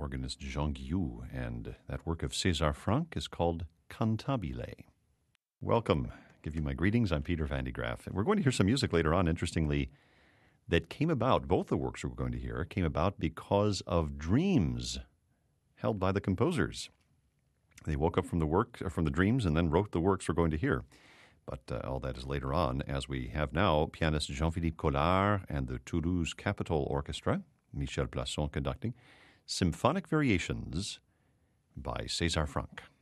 organist Jean Guillou, and that work of César Franck is called Cantabile. Welcome. Give you my greetings. I'm Peter Van de Graaff. And we're going to hear some music later on, interestingly, that came about, both the works we're going to hear, came about because of dreams held by the composers. They woke up from the dreams, and then wrote the works we're going to hear. But all that is later on, as we have now pianist Jean-Philippe Collard and the Toulouse Capitol Orchestra, Michel Plasson conducting, Symphonic Variations by César Franck.